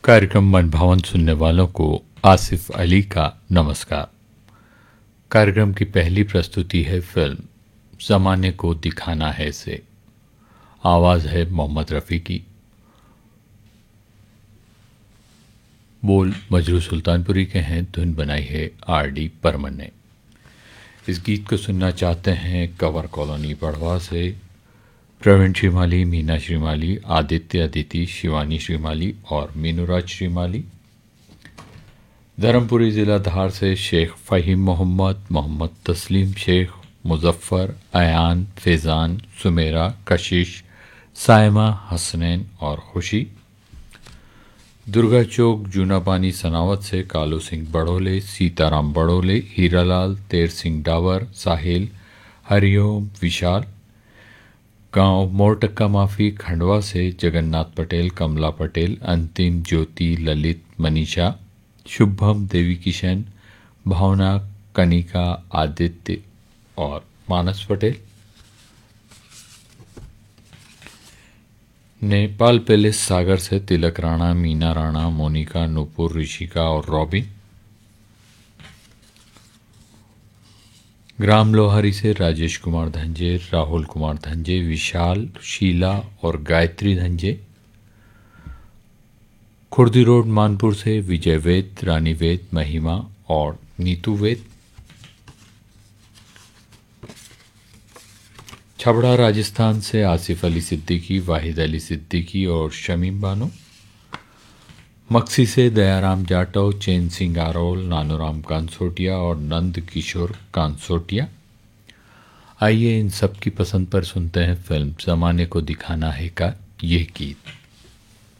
कार्यक्रम मनभावन सुनने वालों को आसिफ अली का नमस्कार। कार्यक्रम की पहली प्रस्तुति है फिल्म ज़माने को दिखाना है से। आवाज़ है मोहम्मद रफ़ी की, बोल मजरू सुल्तानपुरी के हैं, धुन बनाई है आर.डी. बर्मन ने। इस गीत को सुनना चाहते हैं कंवर कॉलोनी बढ़वा से प्रवीण श्रीमाली, मीना श्रीमाली, आदित्य अदिति, शिवानी श्रीमाली और मीनूराज श्रीमाली। धर्मपुरी ज़िला धार से शेख फ़हीम मोहम्मद, मोहम्मद तस्लीम शेख, मुजफ्फ़र, अयान, फैज़ान, सुमेरा, कशिश, सायमा, हसनैन और खुशी। दुर्गा चौक जूनापानी सनावत से कालू सिंह बड़ोले, सीताराम बड़ोले, हीरालाल, तेर सिंह डावर, साहिल, हरिओम, विशाल। गांव मोरटक्का माफी खंडवा से जगन्नाथ पटेल, कमला पटेल, अंतिम, ज्योति, ललित, मनीषा, शुभम, देवी किशन, भावना, कनिका, आदित्य और मानस पटेल। नेपाल पैलेस सागर से तिलक राणा, मीना राणा, मोनिका, नूपुर, ऋषिका और रॉबिन। ग्राम लोहारी से राजेश कुमार धंजे, राहुल कुमार धंजे, विशाल, शीला और गायत्री धंजे। खुर्दी रोड मानपुर से विजय वेद, रानी वेद, महिमा और नीतू वेद। छबड़ा राजस्थान से आसिफ अली सिद्दीकी, वाहिद अली सिद्दीकी और शमीम बानो। मक्सी से दयाराम जाटव, चैन सिंह आरोल, नानूराम कांसोटिया और नंद किशोर कांसोटिया। आइए इन सब की पसंद पर सुनते हैं फिल्म ज़माने को दिखाना है का ये गीत।